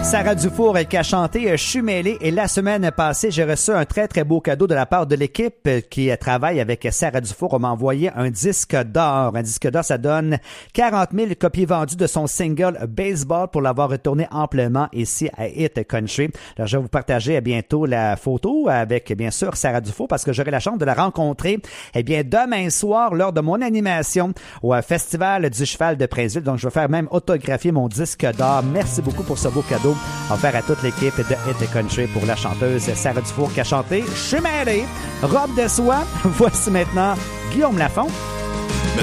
Sarah Dufour qui a chanté Je suis mêlé et la semaine passée, j'ai reçu un très très beau cadeau de la part de l'équipe qui travaille avec Sarah Dufour. On m'a envoyé un disque d'or. Un disque d'or, ça donne 40 000 copies vendues de son single Baseball pour l'avoir retourné amplement ici à Hit Country. Alors, je vais vous partager bientôt la photo avec bien sûr Sarah Dufour parce que j'aurai la chance de la rencontrer demain soir lors de mon animation au Festival du Cheval de Princeville. Donc, je vais faire même autographier mon disque d'or. Merci beaucoup pour ce beau cadeau offert à toute l'équipe de Hit Country pour la chanteuse Sarah Dufour qui a chanté « Je suis mêlé ». Robe de soie. Voici maintenant Guillaume Lafont.